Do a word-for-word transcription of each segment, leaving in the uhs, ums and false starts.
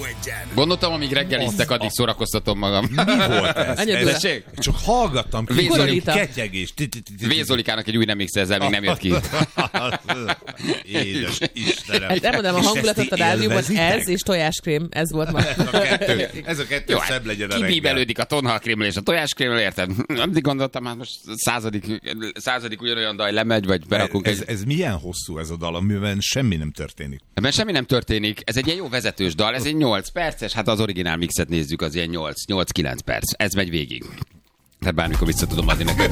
egyen. Gondoltam, amíg reggeliztek, addig szórakoztatom magam. Mi volt ez? ez csak hallgattam ki, hogy ketyegés. Vézolikának egy új remix, ezzel még nem jött ki. Édes Istenem. Hát elmondom, a hangulatot a rádióban, ez és tojáskrém, ez volt ma. Ez a kettő szebb legyen a reggel. Kibíbelődik a tonhalkrémmel és a tojáskrémmel, érted? Addig gondoltam, hát most századik, századik ugyanolyan daj lemegy, vagy berakunk ez, egy... ez milyen hosszú ez a dal, amiben semmi nem történik? Ebben semmi nem történik. Ez egy ilyen jó vezetős dal, ez egy nyolc perces, hát az originál mixet nézzük, az ilyen nyolc-kilenc perc. Ez megy végig. Tehát bármikor vissza tudom adni neked.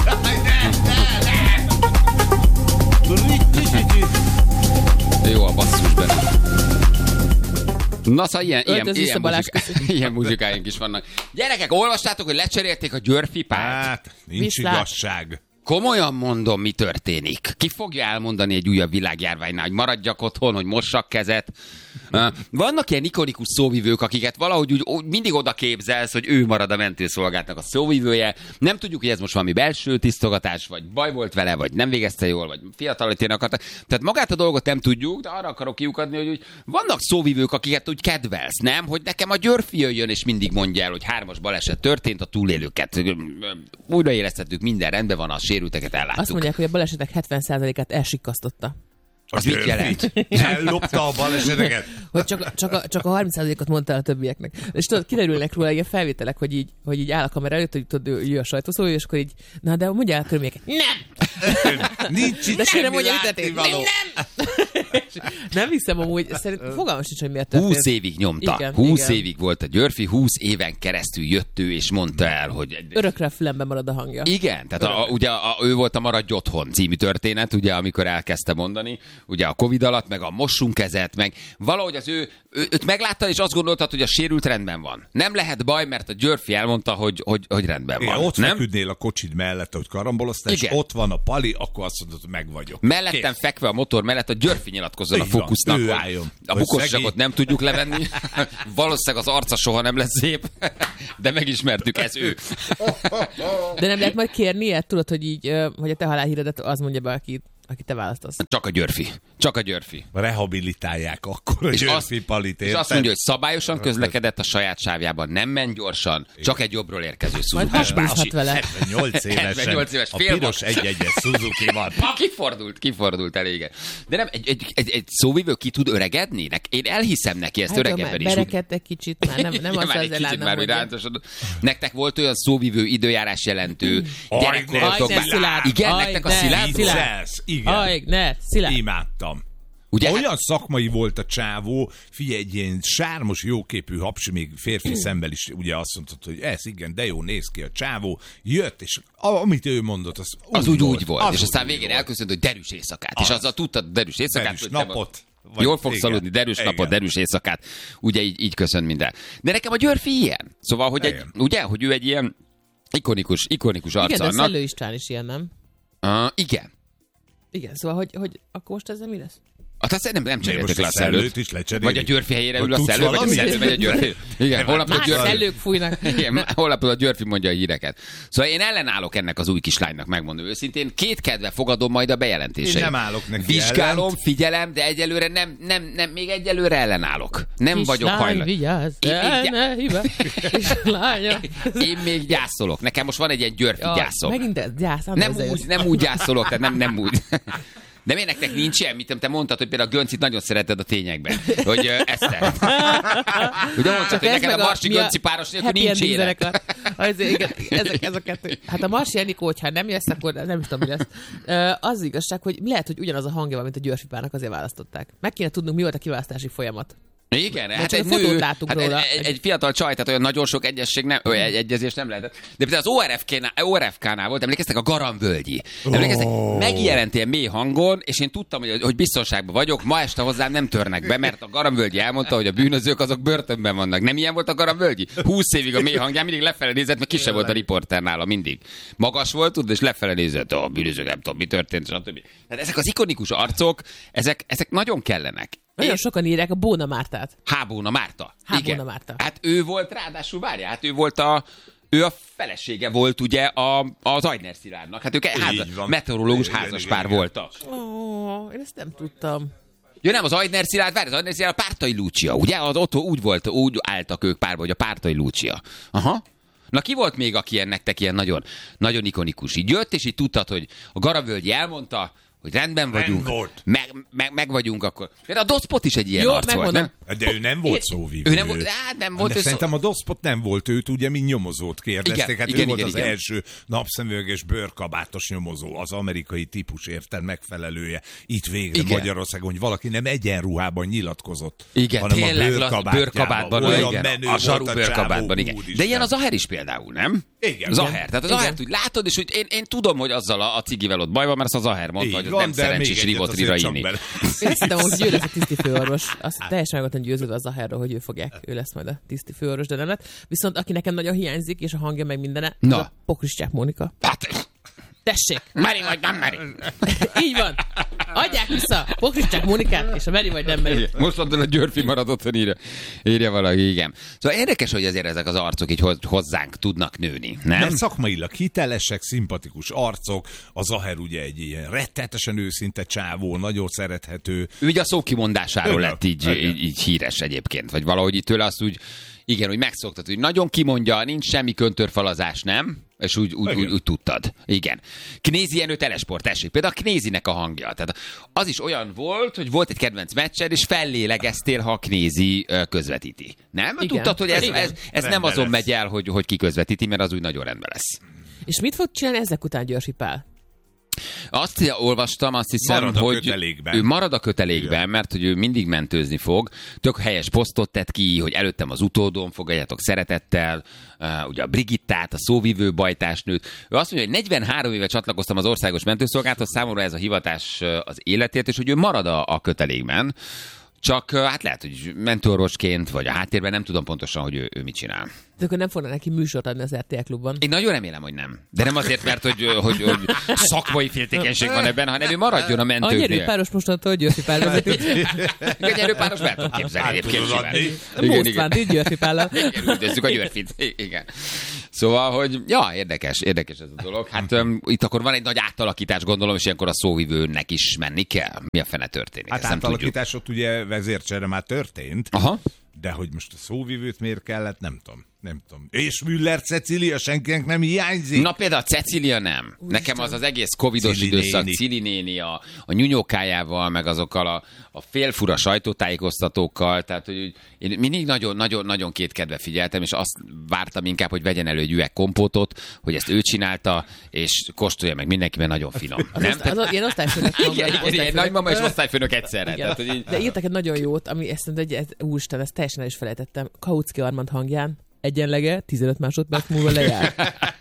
Jó a basszus benne. Na szóval ilyen, ilyen, ilyen, muzsika, ilyen muzsikáink is vannak. Gyerekek, olvastátok, hogy lecserélték a Győr-Fipát? Hát, nincs Viszlát. igazság. Komolyan mondom, mi történik. Ki fogja elmondani egy újabb világjárványnál, hogy maradjak otthon, hogy mossak kezet? Vannak ilyen ikonikus szóvivők, akiket valahogy úgy mindig oda képzelsz, hogy ő marad a mentőszolgálatnak a szóvivője. Nem tudjuk, hogy ez most valami belső tisztogatás, vagy baj volt vele, vagy nem végezte jól, vagy fiatalítének akarta. Tehát magát a dolgot nem tudjuk, de arra akarok kiukadni, hogy úgy vannak szóvivők, akiket úgy kedvelsz, nem? Hogy nekem a Györfi jöjjön, és mindig mondja el, hogy hármas baleset történt, a túlélőket újraélesztettük, minden rendben van, a sérülteket elláttuk. Azt mondják, hogy a balesetek hetven százalékát elsikasztotta. Az mit jelent? Ellopta a baleseteket? Hogy csak, csak, a, csak a harminc százalékot mondta el a többieknek. És tudod, kiderülnek róla ilyen felvételek, hogy így, hogy így áll a kamera előtt, hogy tudod, jöjjön a sajtószóló, és akkor így, na de mondja el a körülményeket. Nem! Nincs itt de semmi mondja, nem, nem! Nem hiszem amúgy, szerintem fogalmam sincs, hogy miért történt. húsz évig nyomta. Igen, húsz igen. évig volt a Györfi, húsz éven keresztül jött ő, és mondta el, hogy... Örökre a fülemben marad a hangja. Igen, tehát a, ugye a, ő volt a Maradj otthon című történet, ugye, amikor elkezdte mondani, ugye a Covid alatt, meg a mossunk kezet, meg valahogy az ő, ő őt meglátta, és azt gondoltad, hogy a sérült rendben van. Nem lehet baj, mert a Györfi elmondta, hogy, hogy, hogy rendben van. Igen, ott nem? feküdnél a kocsid mellett, hogy karamboloztál, és ott van a Pali, akkor azt mondod, hogy meg vagyok. Mellettem Kész. fekve a motor mellett a Györfi nyilatkozzon a Fókusznak. Ő álljon. A bukosságot nem tudjuk levenni. Valószínűleg az arca soha nem lesz szép, de megismertük, ez ő. De nem lehet majd kérni ilyet, tudod, hogy így, hogy a te halálhíredet az mondja be, aki, aki te választasz. Csak a Györfi. Csak a Györfi. Rehabilitálják akkor a és Györfi azt, Palit. És azt mondja, hogy szabályosan közlekedett a saját sávjában, nem ment gyorsan, csak egy jobbról érkező Suzuki-s bácsi. hetvennyolc évesen. hetvennyolc éves a piros egy-egyes Suzuki van. Kifordult, kifordult eléggé. De nem, egy, egy, egy, egy szóvivő ki tud öregedni? Én elhiszem neki ezt, hát, öregebben is. Berekedt egy kicsit, már nem, nem az az elállnom, hogy... Nektek volt olyan szóvivő időjárás jelentő gyerekkorotokban? Igen, nektek a Szilárd? Igen. Szilárd. Imádtam. Ugye? Olyan szakmai volt a csávó, figyelj, egy ilyen sármos, jóképű hapsi, még férfi szemmel is ugye azt mondtad, hogy ez igen, de jó, néz ki a csávó, jött, és amit ő mondott, az úgy az úgy, volt. úgy volt. Az és úgy aztán végén elköszönt, hogy derűs éjszakát. Az. És azzal tudtad derűs éjszakát. Derűs napot. Jól fogsz aludni, derűs igen. napot, derűs éjszakát. Ugye így, így köszön minden. De nekem a Györfi ilyen. Szóval, hogy egy, ugye, hogy ő egy ilyen ikonikus, ikonikus arc annak. Igen, de annak. Szellő István is ilyen, nem? Uh, igen. Igen, szóval, hogy, hogy akkor most ezzel mi lesz? Hát azt nem, nem cseréltek le a Szellőt. Is lecserélik. Vagy a Györfi helyére ül a Szellő, vagy a Szellő, vagy a Györfi. Igen, holnap a Györfi. Szellők fújnak. Igen, holnap a Györfi mondja a híreket. Szóval én ellenállok ennek az új kislánynak, megmondom őszintén. Kétkedve fogadom majd a bejelentéseit. Én nem állok neki Vizsgálom, ellent. figyelem, de egyelőre nem, nem, nem, még egyelőre ellenállok. Nem Kislány, vagyok hajlandó. vigyázz, el ne hibá. Kislánya. Én még gyászolok. Nekem most van egy ilyen Györfi gyászom. Megint ez gyász. Nem úgy, nem úgy gyászolok, tehát nem, nem úgy. De miért nektek nincs ilyen, mint te mondtad, hogy például a Göncit nagyon szereted a tényekben. Hogy uh, Eszter. Ugye mondtad, hogy neked a Marsi Gönci páros nélkül nincs élet. Ezek, ez a kettő. Hát a Marsi Enikó, hogyha nem jössz, akkor nem is tudom, mi lesz. Uh, az igazság, hogy lehet, hogy ugyanaz a hangja van, mint a Györfipának, azért választották. Meg kéne tudnunk, mi volt a kiválasztási folyamat. Igen, de hát egy nő, hát róla. Egy, egy fiatal csaj, tehát olyan nagyon sok egyesség nem, olyan egy egyezés nem lehetett. De például az o er ef ká-nál, o er ef ká-nál volt, emlékeztek a Garamvölgyi. Emlékeztek, oh. Megjelent ilyen mély hangon, és én tudtam, hogy, hogy biztonságban vagyok, ma este hozzám nem törnek be, mert a Garamvölgyi elmondta, hogy a bűnözők azok börtönben vannak. Nem ilyen volt a Garamvölgyi? húsz évig a mély hangján mindig lefele nézett, mert kisebb volt a riporter nála mindig. Magas volt, tudod, és lefele nézett, a bűnözők, nem tudom, mi történt, stb. Tehát ezek az ikonikus arcok, ezek, ezek nagyon kellenek. Nagyon és... sokan írják a Bóna Mártát. Hábóna Márta. Hábóna Márta. Hát ő volt, ráadásul várjál, hát ő volt a, ő a felesége volt ugye a, az Aigner Szilárdnak. Hát ők háza, meteorológus házaspár voltak. Ó, én ezt nem tudtam. Ja nem, az Ajdner Szilárd, várj, az Ajdner Szilárd a Pártai Lúcia, ugye? Az ott úgy volt, úgy álltak ők párba, hogy a Pártai Lúcia. Aha. Na ki volt még, aki ilyen nektek ilyen nagyon, nagyon ikonikus? Így jött, és így tudtad, hogy a Garavölgyi elmondta, hogy rendben vagyunk, meg, meg, meg vagyunk akkor. Például a Doszpot is egy ilyen Jó, arc volt, nem? De ő nem volt szóvivő. Ő nem volt, hát nem volt. De szerintem a Doszpot nem volt, őt ugye mint nyomozót kérdezték. Igen, hát igen, ő volt igen, az igen. első napszemüveges bőrkabátos nyomozó, az amerikai típus érted megfelelője. Itt végre Igen. Magyarországon, hogy valaki nem egyenruhában nyilatkozott, Igen, hanem tényleg, a bőrkabátjában. bőrkabátban, Olyan igen, menő a zsaru volt bőrkabátban, csávó, igen. úristen. De ilyen az Aher is például, nem? Igen. Zaher. Tehát az Igen. Zahert úgy látod, és hogy én, én tudom, hogy azzal a, a cigivel ott baj van, mert azt az Zaher mondta, Így hogy az van, nem de szerencsés még egyet rivotrira azért csak inni. bele. Én szerintem, hogy ő lesz a tiszti főorvos. Azt teljesen meg voltam győződve az Zaherről, hogy ő fogják, ő lesz majd a tiszti főorvos, de nem lett. Viszont aki nekem nagyon hiányzik, és a hangja meg mindene, Na. az a Pokriscsák Mónika. Hát, Tessék! meri vagy nem meri. Így van! Adják vissza Pokriscsák Mónikát, és a meri vagy nem meri. Most mondod, a Györfi maradott, hogy írja, írja valaki, igen. Szóval érdekes, hogy azért ezek az arcok így hoz- hozzánk tudnak nőni, nem? Mert szakmailag hitelesek, szimpatikus arcok, a Zaher ugye egy ilyen rettetesen őszinte csávó, nagyon szerethető. Ő ugye a szókimondásáról Igen, lett így, igen. így, így híres egyébként, vagy valahogy itt tőle azt úgy, igen, hogy megszoktat, hogy nagyon kimondja, nincs semmi köntörfalazás, nem? És úgy, úgy, úgy, úgy tudtad. Igen. Knézi Jenő telesport, tessék. Például a Knézinek a hangja. Tehát az is olyan volt, hogy volt egy kedvenc meccsed, és fellélegeztél, ha a Knézi ö, közvetíti. Nem? Igen. Tudtad, hogy ez, Igen. ez, ez nem Rendben azon lesz. megy el, hogy, hogy ki közvetíti, mert az úgy nagyon rendben lesz. És mit fog csinálni ezek után Györfi Pál? Azt olvastam, azt hiszem, Marad a hogy kötelékben. ő marad a kötelékben, mert hogy ő mindig mentőzni fog. Tök helyes posztot tett ki, hogy előttem az utódom, fogadjátok szeretettel, uh, ugye a Brigittát, a szóvivő bajtásnőt. Ő azt mondja, hogy negyvenhárom éve csatlakoztam az országos mentőszolgálathoz, számomra ez a hivatás uh, az életért, és hogy ő marad a, a kötelékben. Csak uh, hát lehet, hogy mentőorvosként, vagy a háttérben nem tudom pontosan, hogy ő, ő mit csinál. De akkor nem fognak neki műsort adni az er té el Klubban. Én nagyon remélem, hogy nem. De nem azért, mert hogy, hogy, hogy szakmai féltékenység van ebben, hanem ő maradjon a A mentőknél. nyerőpáros mostantól hogy Györfi Pál vezeti. A nyerőpáros be tudom képzelni egyébként tudod simán. adni. Igen, Most igen. van, így Györfi Pállal. Igen, üldözzük a Györfit. I- Igen. Szóval, hogy ja, érdekes, érdekes ez a dolog. Hát um, itt akkor van egy nagy átalakítás, gondolom, és ilyenkor a szóvivőnek is menni kell. Mi a fene történik? Hát Ezt nem tudjuk. átalakítás ott ugye vezércsere már történt, Aha. de hogy most a szóvivőt miért kellett, nem tudom. Nem tudom. És Müller Cecília senkinek nem hiányzik. Na például a Cecília nem. Nekem az az egész covidos Cili időszak, néni. Cili néni a, a nyúnyókájával, meg azokkal a, a félfura sajtótájékoztatókkal, tehát hogy úgy- én mindig nagyon-nagyon kétkedve figyeltem, és azt vártam inkább, hogy vegyen elő egy üveg kompótot, hogy ezt ő csinálta, és kóstolja meg mindenki, mert nagyon finom. Az, Nem? oszt, az, az ilyen osztályfőnök. Igen, hangja, igen, igen, osztályfőnök. nagymama és osztályfőnök egyszerre. Igen. Tehát, hogy így... De írtak egy nagyon jót, ami ezt mondta, hogy ez, úristen, ezt teljesen el is felejtettem. Kautsky Armand hangján egyenlege tizenöt másodperc múlva lejár.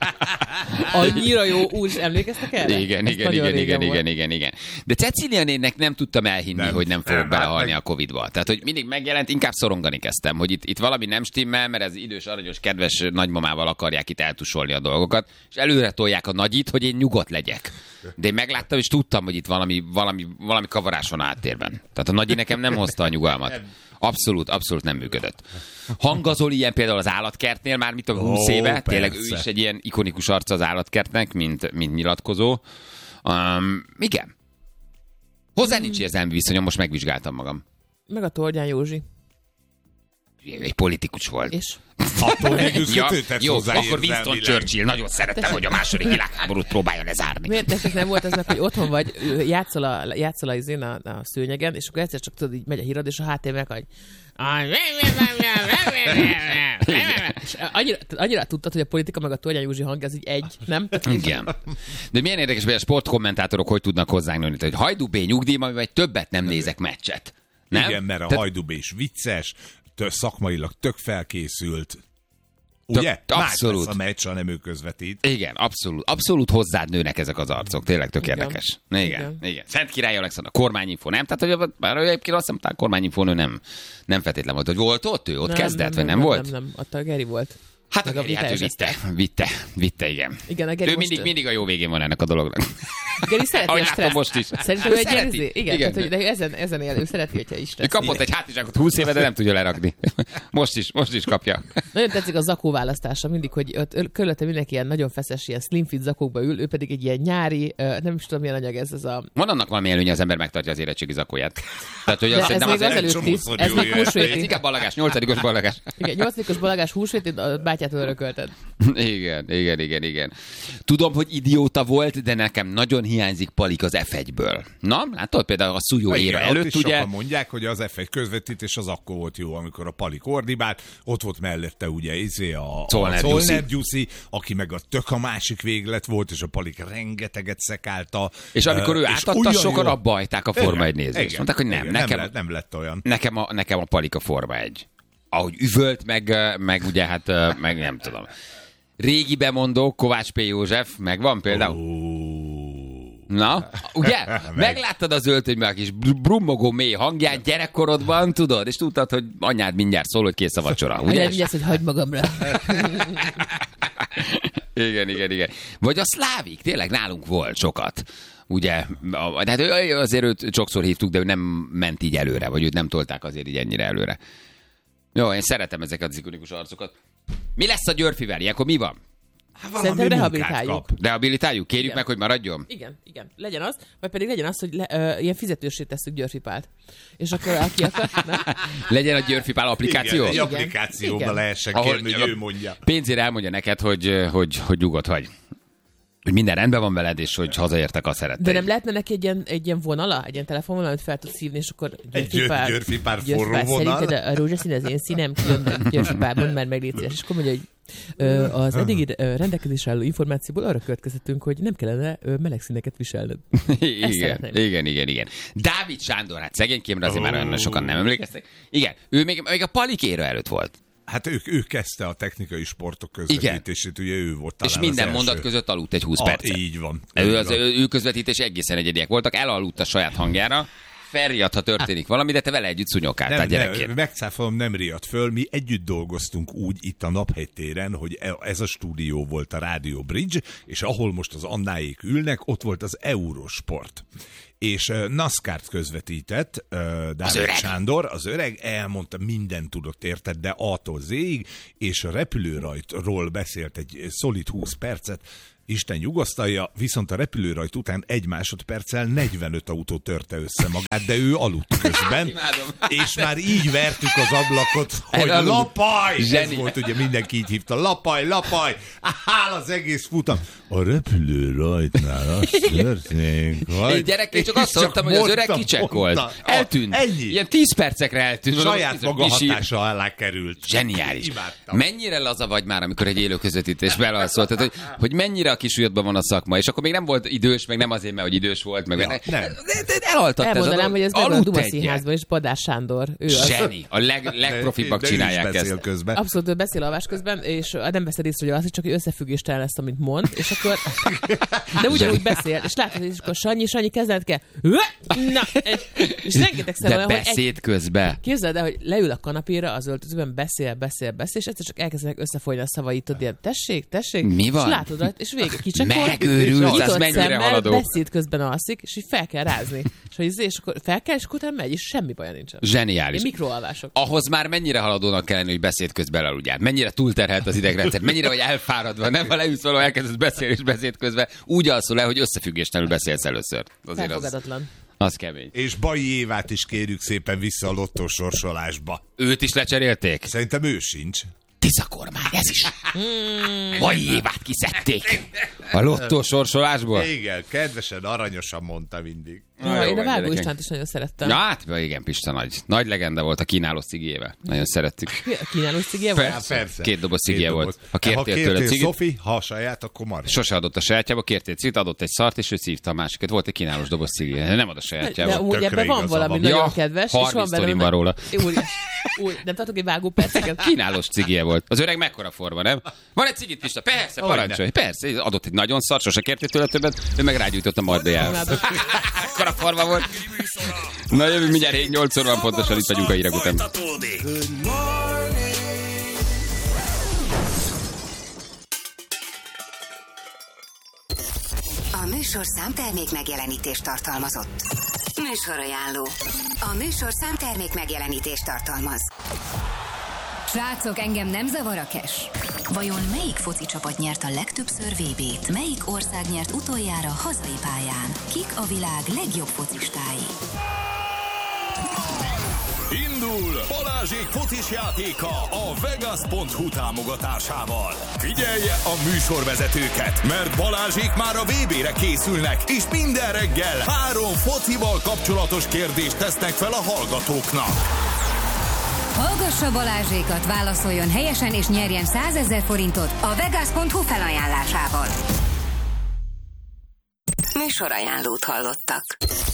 Annyira jó, úr, is emlékeztek erre? Igen, Ez igen, nagyon igen, régen igen, volt. igen, igen, igen. De Cecília nénnek nem tudtam elhinni, Nem. hogy nem fogok Nem, belehalni hát a Covidba. Tehát, hogy mindig megjelent, inkább szorongani kezdtem, hogy itt, itt valami nem stimmel, mert ez idős, aranyos, kedves nagymamával akarják itt eltusolni a dolgokat, és előre tolják a nagyit, hogy én nyugodt legyek. De én megláttam, és tudtam, hogy itt valami, valami, valami kavarás van a háttérben. Tehát a nagyi nekem nem hozta a nyugalmat. Abszolút, abszolút nem működött. Hangazol ilyen például az állatkertnél már mit a húsz Ó, éve, persze. tényleg ő is egy ilyen ikonikus arca az állatkertnek, mint, mint nyilatkozó. Um, igen. Hozzá nincs érzelmi viszonyom, most megvizsgáltam magam. Meg a Tordján Józsi. Egy politikus volt. És Attól végül Ja, kötődhetsz jó, hozzá akkor Winston érzelmileg. Churchill. Nagyon szerettem, hogy a második világháborút próbálja lezárni. miért nektek nem volt ez meg, hogy otthon vagy, játszol a, játszol a, izén a, a szőnyegen, és akkor egyszer csak tudod, így megy a hírad, és a háttérben hogy és annyira, annyira tudtad, hogy a politika meg a Tordján Józsi hang, az így egy, nem? Igen. De milyen érdekes, hogy a sportkommentátorok hogy tudnak hozzánk nőni, hogy Hajdú B nyugdíjban, vagy többet nem nézek meccset. Nem? Igen, mert a Tehát- Hajdú B is vicces, tök, szakmailag tök felkészült. Ugye? Tök- Más abszolút. lesz a meccs, ha nem ő közvetít. Igen, abszolút, abszolút hozzád nőnek ezek az arcok, tényleg tök Igen. érdekes. Igen, igen. Igen. igen. Szent Király Alexandra, kormányinfo, nem? Tehát, hogy bár egyébként azt hiszem, hogy a kormányinfó nő nem, nem feltétlen volt, hogy volt ott ő, ott Nem, kezdett, nem, vagy nem, nem, volt? Nem, nem, ott a Geri volt. Hát a Meg a Geri, hát ő vita vitte, vitte, vitte, igen. Igen, a Geri Ő most- mindig, mindig a jó végén van ennek a dolognak. Geri szereti Ahogy a látom stresszt. most is. Szerintem ő egy ilyen Szereti. izé- Igen, Igen. tehát, hogy de ezen, ezen él, ő szereti, hogyha is Ő stressz. kapott egy hátizsákot húsz éve, de nem tudja lerakni. Most is, most is kapja. Nagyon tetszik a zakó választása mindig, hogy ott öl- körülötte mindenki ilyen nagyon feszes, ilyen slim fit zakókba ül, ő pedig egy ilyen nyári, ö, nem is tudom milyen anyag ez, ez a... Van annak valami előnye, az ember megtartja az érettségi zakóját. Tehát, hogy De azt, ez nem még azért, az előtti, csomószor ez jó még jöhet. ez húsvéti. inkább balagás, nyolcadikos balagás. Igen, nyolcadikos balagás húsvéti, a bátyától örökölted. Igen, igen, igen, igen. Tudom, hogy idióta volt, de nekem nagyon hiányzik Palik az ef egyből. Na, látod például a Szújó éra Igen, ott előtt, is ugye? sokan mondják, hogy az ef egy közvetítés az akkor volt jó, amikor a Palik ordibált, ott volt mellette ugye izé a, Zollner a Gyuszi. Zollner Gyuszi, aki meg a tök a másik véglet volt, és a Palik rengeteget szekálta. És amikor ő És átadta, olyan sokan jó- abba hagyták a Forma egy Igen, nézést. igen, Mondták, hogy nem, igen, nekem, nem, lett, nem lett olyan. nekem, a, nekem a Palik a Forma egy. Ahogy üvölt, meg, meg ugye hát, meg nem tudom. Régi bemondó, Kovács P. József, megvan például? Na, ugye? Megláttad az öltönyben a kis br- brummogó mély hangját gyerekkorodban, tudod? És tudtad, hogy anyád mindjárt szól, hogy kész a vacsora. Ugye? Ugye? Mindjárt, hogy hagyd magamra. Igen, igen, igen. Vagy a szlávik, tényleg nálunk volt sokat. Ugye, a- tehát ő- azért őt sokszor hívtuk, de ő nem ment így előre, vagy őt nem tolták azért így ennyire előre. Jó, én szeretem ezeket az ikonikus arcokat. Mi lesz a Györfivel? Ilyenkor mi van? Hát Szerintem valami rehabilitáljuk. munkát kap. Rehabilitáljuk? Kérjük Igen. meg, hogy maradjon? Igen, igen. Legyen az, vagy pedig legyen az, hogy le, ö, ilyen fizetősé tesszük Györfi Pált. És akkor aki akar, nem? Legyen a Györfi Pál applikáció? Igen, egy Igen. applikációba Igen. lehessen Ahol- kérni, hogy ő mondja. Pénzért elmondja neked, hogy, hogy, hogy nyugodt vagy. Hogy minden rendben van veled, és hogy hazaértek a szeretteid. De nem lehetne neki egy ilyen, egy ilyen vonala, egy ilyen telefonvonal, amit fel tudsz hívni, és akkor Egy Györ- Györfi Pál forró vonal. Szerinted a rózsaszín az én színem, különben Györfi Pál, mondd már meg, légy szíves. És akkor mondja, hogy ö, az eddigi ö, rendelkezésre álló információból arra következtetünk, hogy nem kellene ö, meleg színeket viselned. Igen, szeretném. igen, igen, igen. Dávid Sándor, hát szegénykémre azért már Ó. olyan sokan nem emlékeztek. Igen, ő még, még a Palikéra előtt volt. Hát ő, ő kezdte a technikai sportok közvetítését, ugye ő volt talán És minden az mondat első. között aludt egy húsz Ah, percet. így van. Ő, így az, van. ő közvetítés egészen egyediek voltak, elaludt a saját hangjára, felriadt, ha történik valami, de te vele együtt szunyokáltál Nem, gyerekként. nem, megcáfolom, nem riadt föl. Mi együtt dolgoztunk úgy itt a Naphegytéren, hogy e- ez a stúdió volt a Radio Bridge, és ahol most az Annáék ülnek, ott volt az Eurosport. És uh, NASCAR-t közvetített uh, Dávid öreg. Sándor, az öreg elmondta, mindent tudott érted, de A-tól Z-ig, és a repülőrajtról beszélt egy szolid húsz percet, Isten nyugosztalja, viszont a repülőrajt után egy másodperccel negyvenöt autó törte össze magát, de ő aludt közben, Imádom. és már így vertük az ablakot, hogy Elaludt. lapaj! Zseni. Ez volt, ugye mindenki így hívta, lapaj, lapaj! Áll az egész futam. A repülőrajtnál az történik, hogy... Én gyerekként csak És azt mondtam, hogy az öreg mondtam, kicsekkolt. mondtam. Eltűnt. Ennyi. Ilyen tíz percekre eltűnt. Saját maga És így- hatása alá került. Zseniális. Imádtam. Mennyire laza vagy már, amikor egy élő közvetítés belalszol? Tehát, hogy, hogy mennyire a kisujjadban van a szakma, és akkor még nem volt idős, meg nem azért, mert hogy idős volt, meg Ja, ne, nem. De, de elaltatta ez a Elmondanám, dolog. hogy ez meg van a Aludt Duma egyet. Színházban, és Badás Sándor. Ő az. Zseni. A leg, legprofibbak De ő is csinálják beszél ezt. közben. Abszolút ő beszél alvás közben, és nem veszed észre, hogy az, csak hogy összefüggéstelen lesz, amit mond, és akkor... De ugyanúgy beszél, és látod, hogy és akkor Sanyi, Sanyi, kezdened kell. Na, és, és rengetegszer De olyan, hogy egy, beszéd közben. képzeld el, hogy leül a kanapéra az öltözőben, beszél, beszél, beszél, és egyszer csak elkezdenek összefolyni a szavait, tudod, ilyen tessék, tessék, Mi van? és látod rajta, és vége kicsekol, Megőrült, és az nyitott mennyire szemmel, haladó. beszéd közben alszik, és így fel kell rázni. És, hogy izé, és akkor fel kell, és akkor utána megy, és semmi baja nincsen. Zseniális. Ilyen mikroalvások. Ahhoz már mennyire haladónak kell lenni, hogy beszéd közben elaludjál? Mennyire túlterhelt az idegrendszer? Mennyire vagy elfáradva? Nem, ha leülsz valahol, elkezdesz beszélni és beszéd közben, úgy alszol el, hogy összefüggéstelenül beszélsz először. Azért az, Felfogadatlan. az kemény. És Baji Évát is kérjük szépen vissza a lottó sorsolásba. Őt is lecserélték? Szerintem ő sincs. Tisza kormány, ez is. Mai évát kiszedték. A lottó sorsolásból? Igen, kedvesen, aranyosan mondta mindig. Ja, jó én a van, Vágó gyerekek. Istvánt is nagyon szerettem. Na hát, igen, Pista nagy. Nagy legenda volt a kínálós cigével. Nagyon szerettük. A kínálós cigje volt? Persze. Hát persze. Két doboz cigje Két volt. doboz. Ha kértél ha tőle kértél cigit- Szofi, ha a saját, akkor Mari. Sose adott a sajátjába, kértél cigit, adott egy szart, és ő szívta a másikat. Volt egy kínálós doboz cigéje. Nem ad a De sajátjába. amúgy Tökre ebben van igaza valami van. nagyon Ja, kedves, és harminc van belőle... sztorim van róla. Úr, úr, nem tartok egy vágó perceket? Kínálós cigije volt. Az öreg mekkora forma, nem? Van egy cigit, Pista? Persze, Hogyne. parancsolj. Persze, adott egy nagyon szart, sose kértél tőle többet, ő meg rágyújtott a mardéjára. Imádom. Ekkora forma volt. Na jövünk mindjárt hét nyolcszor van pontosan, itt vagyunk a hírek után. Folytatódik. műsorszám termék megjelenítést tartalmazott. Műsorajánló. A műsorszám termék megjelenítést tartalmaz. Srácok, engem nem zavar a cash. Vajon melyik foci csapat nyert a legtöbbször vé bét? Melyik ország nyert utoljára hazai pályán? Kik a világ legjobb focistái? Indul Balázsék focis játéka a Vegas pont hu támogatásával. Figyelje a műsorvezetőket, mert Balázsék már a vé bére készülnek, és minden reggel három focival kapcsolatos kérdést tesznek fel a hallgatóknak. Hallgassa Balázsékat, válaszoljon helyesen és nyerjen százezer forintot a Vegas pont hu felajánlásával. Műsorajánlót hallottak.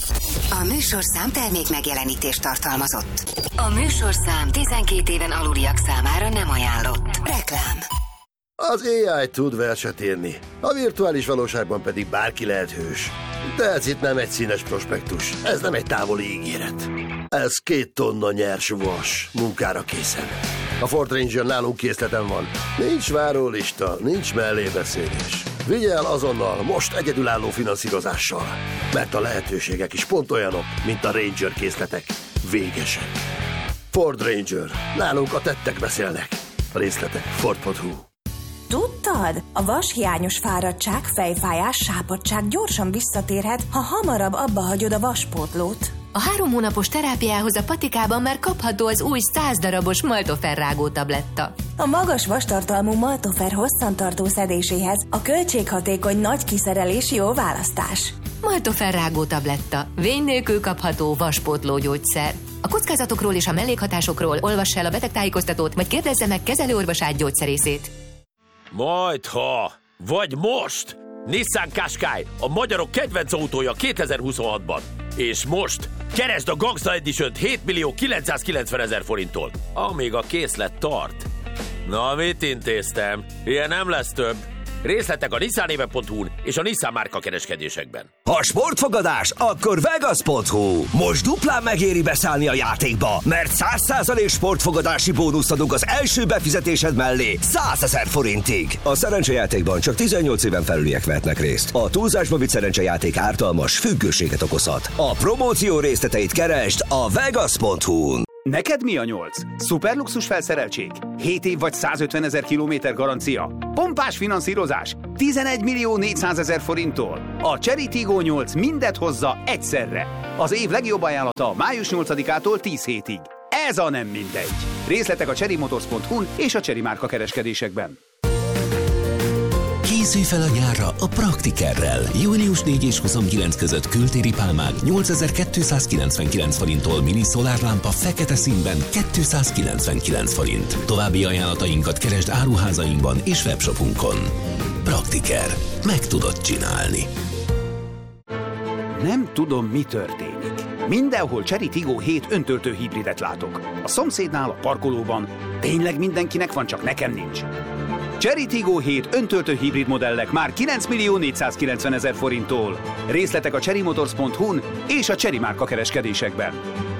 A műsorszám termék megjelenítést tartalmazott. A műsorszám tizenkét éven aluliak számára nem ajánlott. Reklám. Az á i tud verset írni, a virtuális valóságban pedig bárki lehet hős. De ez itt nem egy színes prospektus, ez nem egy távoli ígéret. Ez két tonna nyers vas, munkára készen. A Ford Ranger nálunk készleten van. Nincs várólista, nincs mellébeszélés. Vigye el azonnal, most egyedülálló finanszírozással. Mert a lehetőségek is pont olyanok, mint a Ranger készletek. Végesek. Ford Ranger. Nálunk a tettek beszélnek. A részletek Ford pont hu. Tudtad? A vashiányos fáradtság, fejfájás, sápadtság gyorsan visszatérhet, ha hamarabb abba hagyod a vaspótlót. A három hónapos terápiához a patikában már kapható az új száz darabos Maltofer rágó tabletta. A magas vastartalmú Maltofer hosszantartó szedéséhez a költséghatékony nagy kiszerelés jó választás. Maltofer rágó tabletta. Vény nélkül kapható vaspótló gyógyszer. A kockázatokról és a mellékhatásokról olvass el a betegtájékoztatót, vagy kérdezze meg kezelőorvosát, gyógyszerészét. Majdha, vagy most! Nissan Qashqai, a magyarok kedvenc autója kétezer-huszonhatban. És most keresd a Gangsta Edition-t hét millió kilencszázkilencvenezer forinttól, amíg a készlet tart. Na, mit intéztem? Ilyen nem lesz több. Részletek a nissanéve pont hu-n és a Nissan márka kereskedésekben. Ha sportfogadás, akkor Vegas pont hu. Most duplán megéri beszállni a játékba, mert száz százalék sportfogadási bónuszt adunk az első befizetésed mellé százezer forintig. A szerencsejátékban csak tizennyolc éven felüliek vehetnek részt. A túlzásba vitt szerencsejáték ártalmas, függőséget okozhat. A promóció részleteit keresd a Vegas pont hu-n. Neked mi a nyolc? Szuperluxus felszereltség? hét év vagy százötvenezer kilométer garancia? Pompás finanszírozás? tizenegy millió négyszázezer forinttól? A Chery Tiggo nyolc mindet hozza egyszerre. Az év legjobb ajánlata május nyolcadikától tíz hétig. Ez a nem mindegy. Részletek a chery motors pont hu-n és a Chery márka kereskedésekben. Készülj fel a nyárra a Praktikerrel. június négy és huszonkilenc között kültéri pálmák nyolcezer-kétszázkilencvenkilenc forinttól, mini szolárlámpa fekete színben kétszázkilencvenkilenc forint. További ajánlatainkat keresd áruházainkban és webshopunkon. Praktiker. Meg tudod csinálni. Nem tudom, mi történik. Mindenhol Chery Tiggo hét öntöltő hibridet látok. A szomszédnál, a parkolóban. Tényleg mindenkinek van, csak nekem nincs. Chery Tiggo hét öntöltő hibrid modellek már kilenc millió négyszázkilencvenezer forinttól. Részletek a chery motors pont hu-n és a Chery márka kereskedésekben.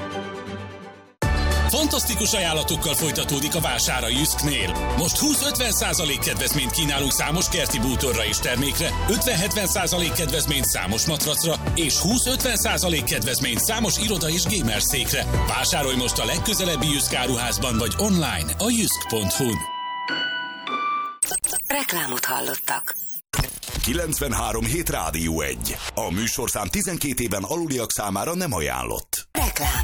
Fantasztikus ajánlatokkal folytatódik a vásár a Jysknél. Most húsz-ötven százalék kedvezményt kínálunk számos kerti bútorra és termékre, ötven-hetven százalék kedvezményt számos matracra, és húsz-ötven százalék kedvezményt számos iroda és gamer székre. Vásárolj most a legközelebbi Jysk áruházban vagy online a jysk pont hu-n. Reklámot hallottak. kilencvenhárom hét Rádió egy. A műsorszám tizenkét éven aluliak számára nem ajánlott. Reklám.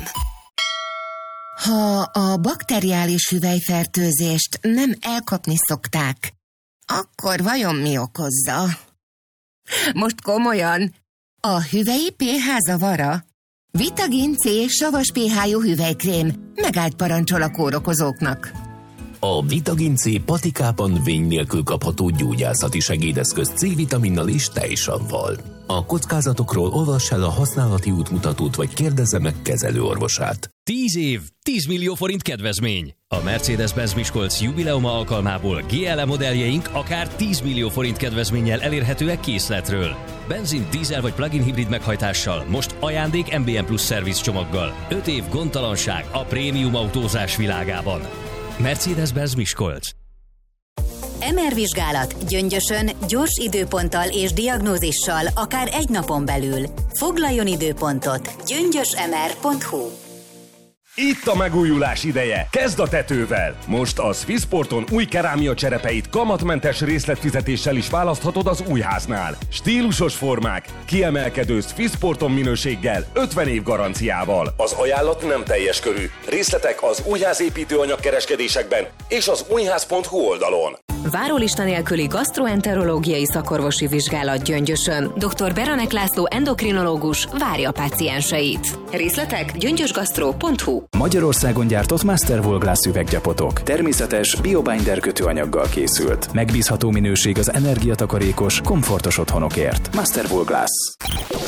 Ha a bakteriális hüvelyfertőzést nem elkapni szokták, akkor vajon mi okozza? Most komolyan, a hüvelyi pé há zavara? Vitagin C savas pé há-jú hüvelykrém megállt parancsol a kórokozóknak. A Vitagin C patikában vény nélkül kapható gyógyászati segédeszköz C-vitaminnal és tejsavval. A kockázatokról olvass el a használati útmutatót, vagy kérdezze meg kezelőorvosát. tíz év, tíz millió forint kedvezmény. A Mercedes-Benz Miskolc jubileuma alkalmából gé el e modelljeink akár tíz millió forint kedvezménnyel elérhetőek készletről. Benzin, dízel vagy plug-in hibrid meghajtással, most ajándék em bé en Plus szerviz csomaggal. öt év gondtalanság a prémium autózás világában. Mercedes-Benz Miskolc. em er vizsgálat Gyöngyösön gyors időponttal és diagnózissal akár egy napon belül. Foglaljon időpontot gyöngyösemer pont hu. Itt a megújulás ideje. Kezd a tetővel. Most a Swissporton új kerámia cserepeit kamatmentes részletfizetéssel is választhatod az újháznál. Stílusos formák, kiemelkedő Swissporton minőséggel, ötven év garanciával. Az ajánlat nem teljes körű. Részletek az újházépítőanyag kereskedésekben és az újház pont hu oldalon. Várólista nélküli gasztroenterológiai szakorvosi vizsgálat Gyöngyösön. doktor Beranek László endokrinológus várja pácienseit. Részletek gyöngyösgasztro pont hu. Magyarországon gyártott Masterwool Glass üveggyapotok. Természetes, biobinder kötőanyaggal készült. Megbízható minőség az energiatakarékos, komfortos otthonokért. Masterwool Glass.